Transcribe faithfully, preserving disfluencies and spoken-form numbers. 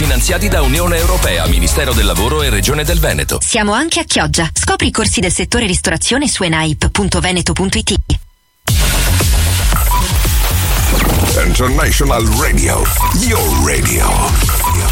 finanziati da Unione Europea, Ministero del Lavoro e Regione del Veneto. Siamo anche a Chioggia. Scopri i corsi del settore ristorazione su enaip punto veneto punto it. International Radio, your radio.